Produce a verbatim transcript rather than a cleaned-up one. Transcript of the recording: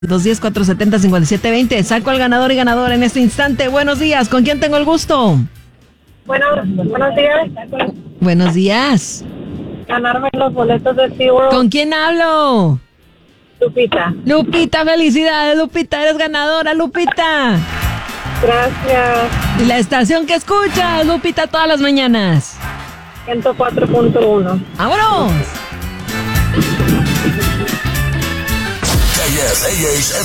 dos uno cero, cuatro siete cero, cinco siete dos cero. Saco al ganador y ganadora en este instante. Buenos días, ¿con quién tengo el gusto? Bueno, buenos días. Buenos días. Ganarme los boletos de SeaWorld. ¿Con quién hablo? Lupita. Lupita, felicidades, Lupita, eres ganadora, Lupita. Gracias. ¿Y la estación que escuchas, Lupita, todas las mañanas? ciento cuatro punto uno. ¡Vámonos! K S A H